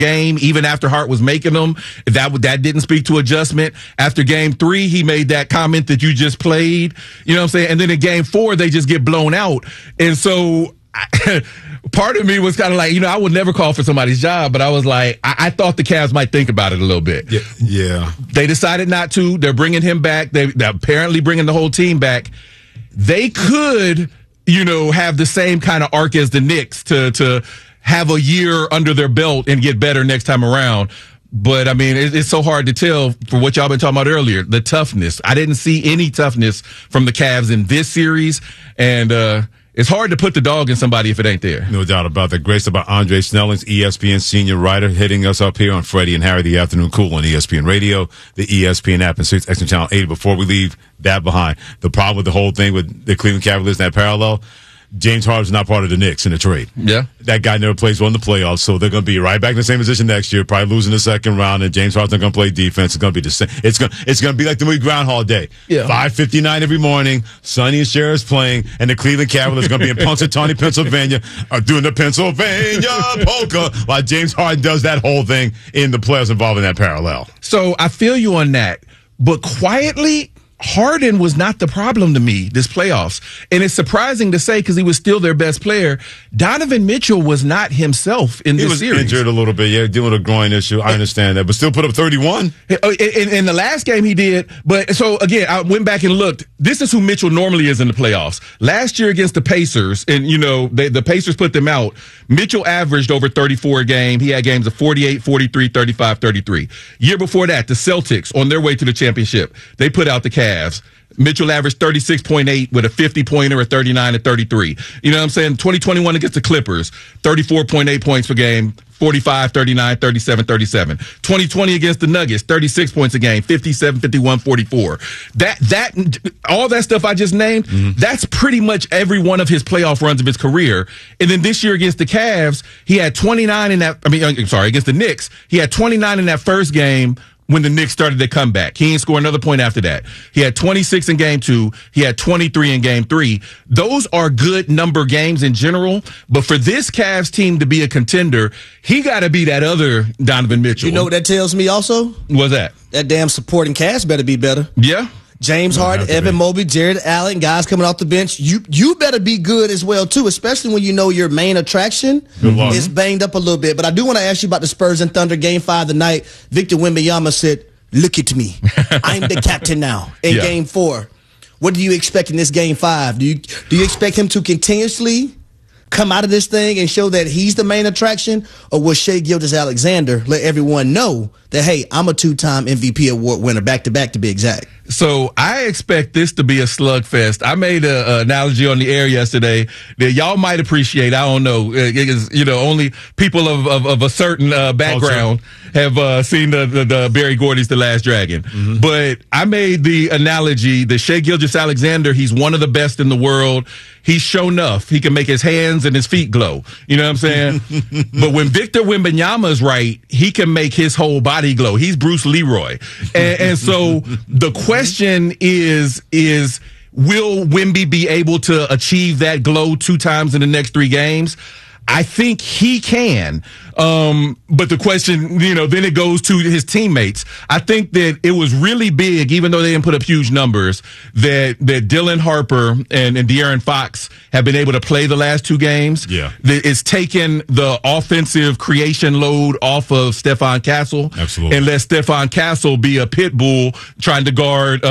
game, even after Hart was making them. That didn't speak to adjustment. After game 3, he made that comment that you just played. You know what I'm saying? And then in game 4, they just get blown out. And so part of me was kind of like, I would never call for somebody's job, but I was like, I thought the Cavs might think about it a little bit. Yeah. They decided not to. They're bringing him back. They're apparently bringing the whole team back. They could, have the same kind of arc as the Knicks to have a year under their belt and get better next time around. But, I mean, it's so hard to tell for what y'all been talking about earlier, the toughness. I didn't see any toughness from the Cavs in this series, and it's hard to put the dog in somebody if it ain't there. No doubt about that. Grace about Andre Snellings, ESPN senior writer, hitting us up here on Freddie and Harry, the Afternoon Cool on ESPN Radio, the ESPN app, and Sirius XM Channel 80. Before we leave that behind, the problem with the whole thing with the Cleveland Cavaliers in that parallel, James Harden's not part of the Knicks in the trade. Yeah. That guy never plays well in the playoffs, so they're going to be right back in the same position next year, probably losing the second round, and James Harden's not going to play defense. It's going to be the same. It's going to be like the movie Groundhog Day. Yeah. 5:59 every morning, Sonny and Cher is playing, and the Cleveland Cavaliers are going to be in Punxsutawney, Pennsylvania, doing the Pennsylvania polka, while James Harden does that whole thing in the playoffs involving that parallel. So I feel you on that, but quietly, Harden was not the problem to me this playoffs. And it's surprising to say because he was still their best player. Donovan Mitchell was not himself in this series. He was injured a little bit, dealing with a groin issue. I understand that, but still put up 31. In the last game he did. But so again, I went back and looked. This is who Mitchell normally is in the playoffs. Last year against the Pacers, and the Pacers put them out, Mitchell averaged over 34 a game. He had games of 48, 43, 35, 33. Year before that, the Celtics, on their way to the championship, they put out the Cavs. Mitchell averaged 36.8 with a 50-pointer, a 39 and 33. You know what I'm saying? 2021 against the Clippers, 34.8 points per game, 45, 39, 37, 37. 2020 against the Nuggets, 36 points a game, 57, 51, 44. That all that stuff I just named, that's pretty much every one of his playoff runs of his career. And then this year against the Cavs, he had 29 in that, against the Knicks, he had 29 in that first game when the Knicks started their comeback. He didn't score another point after that. He had 26 in game 2. He had 23 in game 3. Those are good number games in general, but for this Cavs team to be a contender, he got to be that other Donovan Mitchell. You know what that tells me also? What's that? That damn supporting cast better be better. Yeah. James Harden, Evan Mobley, Jared Allen, guys coming off the bench. You better be good as well, too, especially when you know your main attraction is banged up a little bit. But I do want to ask you about the Spurs and Thunder Game 5 tonight. Victor Wembanyama said, "Look at me. I'm the captain now." In Game 4. What do you expect in this Game 5? Do you expect him to continuously come out of this thing and show that he's the main attraction? Or will Shai Gilgeous-Alexander let everyone know that, hey, I'm a 2-time MVP award winner, back-to-back to be exact? So I expect this to be a slugfest. I made an analogy on the air yesterday that y'all might appreciate. I don't know. Only people of a certain background have seen the Barry Gordy's The Last Dragon. But I made the analogy that Shai Gilgeous-Alexander, he's one of the best in the world. He's shown enough. He can make his hands and his feet glow. You know what I'm saying? But when Victor Wembanyama is right, he can make his whole body glow. He's Bruce Leroy. And so the question is will Wemby be able to achieve that glow 2 times in the next 3 games? I think he can. But the question, then it goes to his teammates. I think that it was really big, even though they didn't put up huge numbers, that Dylan Harper and De'Aaron Fox have been able to play the last 2 games. Yeah. It's taken the offensive creation load off of Stephon Castle. Absolutely. And let Stephon Castle be a pit bull trying to guard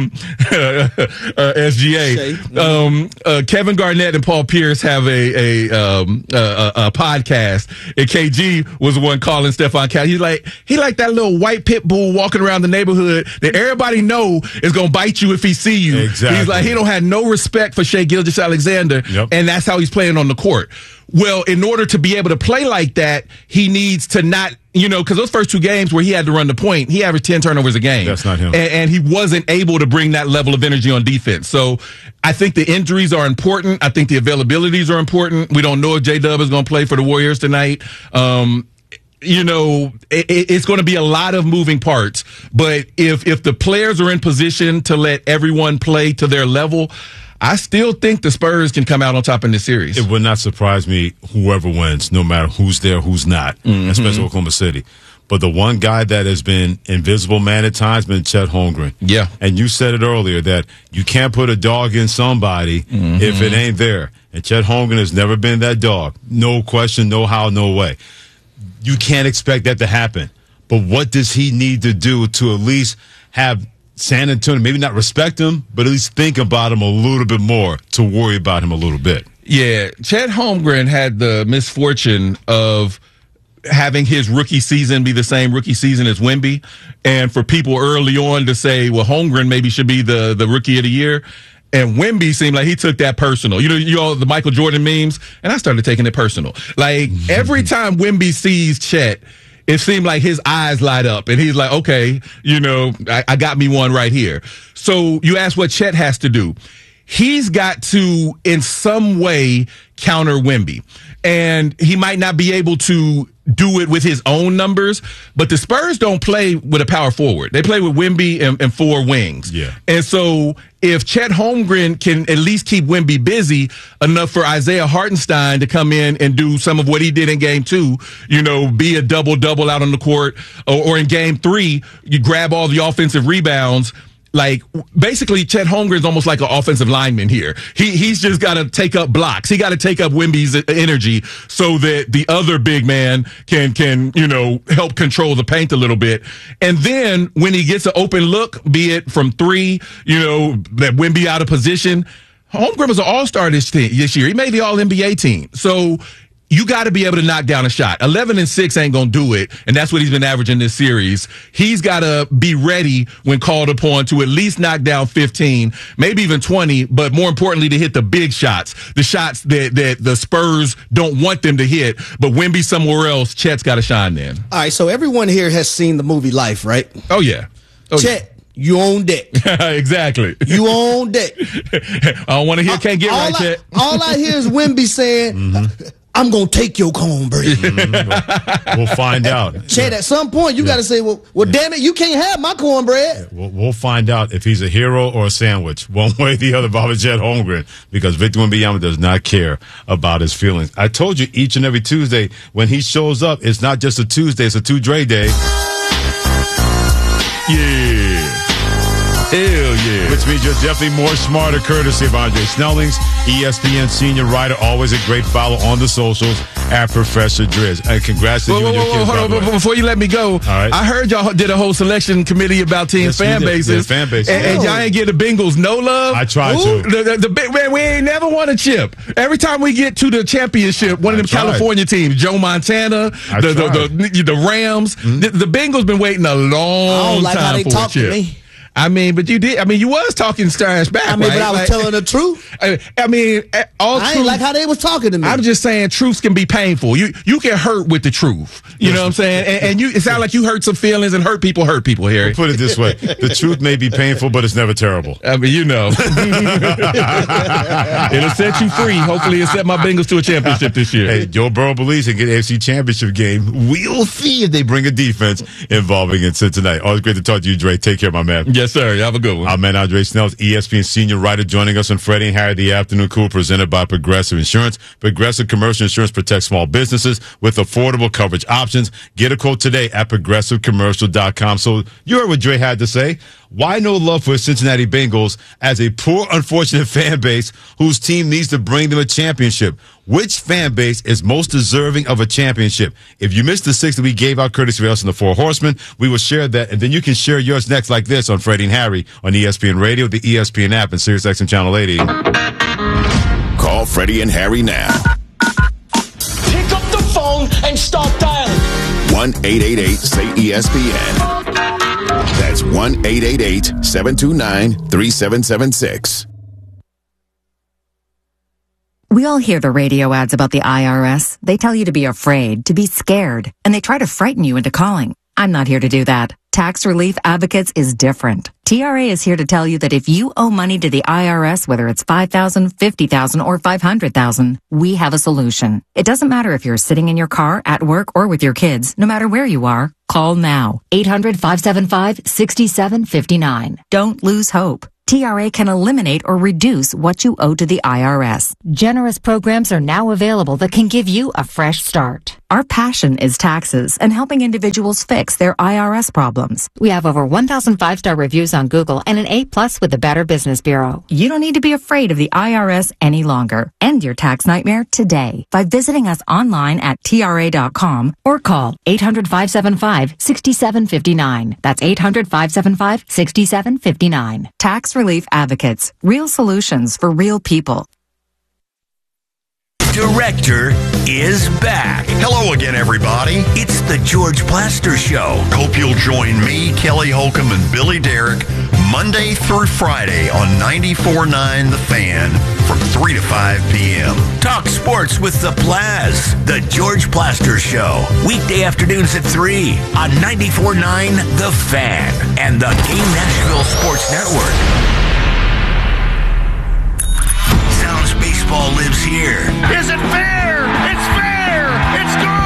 SGA. Kevin Garnett and Paul Pierce have a podcast, and KG was the one calling Stephon Castle. He like that little white pit bull walking around the neighborhood that everybody know is gonna bite you if he see you. Exactly. He's like, he don't have no respect for Shai Gilgeous-Alexander, and that's how he's playing on the court. Well, in order to be able to play like that, he needs to not, because those first 2 games where he had to run the point, he averaged 10 turnovers a game. That's not him. And he wasn't able to bring that level of energy on defense. So I think the injuries are important. I think the availabilities are important. We don't know if J-Dub is going to play for the Warriors tonight. It's going to be a lot of moving parts. But if the players are in position to let everyone play to their level, I still think the Spurs can come out on top in this series. It would not surprise me whoever wins, no matter who's there, who's not, especially Oklahoma City. But the one guy that has been invisible man at times has been Chet Holmgren. Yeah. And you said it earlier that you can't put a dog in somebody if it ain't there. And Chet Holmgren has never been that dog. No question, no how, no way. You can't expect that to happen. But what does he need to do to at least have San Antonio, maybe not respect him, but at least think about him a little bit more, to worry about him a little bit? Yeah. Chet Holmgren had the misfortune of having his rookie season be the same rookie season as Wemby, and for people early on to say, well, Holmgren maybe should be the rookie of the year. And Wemby seemed like he took that personal. You know, the Michael Jordan memes, and I started taking it personal. Like, every time Wemby sees Chet, it seemed like his eyes light up, and he's like, okay, you know, I got me one right here. So you ask what Chet has to do. He's got to, in some way, counter Wemby. And he might not be able to do it with his own numbers, but the Spurs don't play with a power forward. They play with Wemby and four wings. Yeah. And so if Chet Holmgren can at least keep Wemby busy enough for Isaiah Hartenstein to come in and do some of what he did in game 2, you know, be a double-double out on the court, or in game 3, you grab all the offensive rebounds. Like, basically, Chet Holmgren's almost like an offensive lineman here. He's just got to take up blocks. He got to take up Wemby's energy so that the other big man can, you know, help control the paint a little bit. And then when he gets an open look, be it from 3, you know, that Wemby out of position, Holmgren was an all-star this year. He made the All-NBA team. So you got to be able to knock down a shot. 11-6 ain't going to do it, and that's what he's been averaging this series. He's got to be ready when called upon to at least knock down 15, maybe even 20, but more importantly, to hit the big shots, the shots that the Spurs don't want them to hit. But Wemby somewhere else, Chet's got to shine then. All right, so everyone here has seen the movie Life, right? Oh, yeah. Chet. You on deck. Exactly. You on deck. I don't want to hear can't get right, Chet. All I hear is Wemby saying, I'm going to take your cornbread. We'll find out. Chet, at some point, you got to say, well, damn it, you can't have my cornbread. We'll find out if he's a hero or a sandwich, one way or the other, about Chet Holmgren, because Victor Wembanyama does not care about his feelings. I told you each and every Tuesday, when he shows up, it's not just a Tuesday, it's a 2 Dre day. Yeah. Hell yeah. Which means you're definitely more smarter, courtesy of Andre Snellings, ESPN senior writer, always a great follow on the socials at Professor Driz. And congrats to you and your kids. Hold on, before you let me go, right. I heard y'all did a whole selection committee about team fan bases. Yeah, fan bases. And y'all ain't get the Bengals no love. I tried to. The big man, we ain't never won a chip. Every time we get to the championship, one of them California teams, Joe Montana, the Rams, the Bengals been waiting a long like time how they for talk a chip. To me. I mean, but you did. I mean, you was talking trash back. I mean, right? but I was telling the truth. I mean, I ain't like how they was talking to me. I'm just saying, truths can be painful. You can hurt with the truth. You know what I'm saying? And it sounds like you hurt some feelings, and hurt people, Harry. We'll put it this way: the truth may be painful, but it's never terrible. I mean, you know, it'll set you free. Hopefully, it'll set my Bengals to a championship this year. Hey, Joe Burrow believes he can get an AFC championship game. We'll see if they bring a defense involving in Cincinnati. Always great to talk to you, Dre. Take care, my man. Yes, sir. You have a good one. Our man Andre Snells, ESPN senior writer, joining us on Freddie and Harry the Afternoon Cool, presented by Progressive Insurance. Progressive Commercial Insurance protects small businesses with affordable coverage options. Get a quote today at progressivecommercial.com. So you heard what Dre had to say. Why no love for Cincinnati Bengals as a poor, unfortunate fan base whose team needs to bring them a championship? Which fan base is most deserving of a championship? If you missed the 6 that we gave out courtesy of us and the 4 Horsemen, we will share that, and then you can share yours next like this on Freddie and Harry on ESPN Radio, the ESPN app, and SiriusXM Channel 80. Call Freddie and Harry now. Pick up the phone and start dialing. 1-888-SAY-ESPN. That's 1-888-729-3776. We all hear the radio ads about the IRS. They tell you to be afraid, to be scared, and they try to frighten you into calling. I'm not here to do that. Tax Relief Advocates is different. TRA is here to tell you that if you owe money to the IRS, whether it's $5,000, $50,000, or $500,000, we have a solution. It doesn't matter if you're sitting in your car, at work, or with your kids. No matter where you are, call now. 800-575-6759. Don't lose hope. TRA can eliminate or reduce what you owe to the IRS. Generous programs are now available that can give you a fresh start. Our passion is taxes and helping individuals fix their IRS problems. We have over 1,000 5-star reviews on Google and an A+ with the Better Business Bureau. You don't need to be afraid of the IRS any longer. End your tax nightmare today by visiting us online at TRA.com or call 800-575-6759. That's 800-575-6759. Tax Relief Advocates. Real solutions for real people. Director is back. Hello again, everybody. It's the George Plaster Show. Hope you'll join me, Kelly Holcomb, and Billy Derrick Monday through Friday on 94.9 The Fan from 3 to 5 p.m. Talk sports with the Plaz. The George Plaster Show. Weekday afternoons at 3 on 94.9 The Fan and the Game Nashville Sports Network. Sounds baseball lives here. Is it fair? It's fair! It's gone!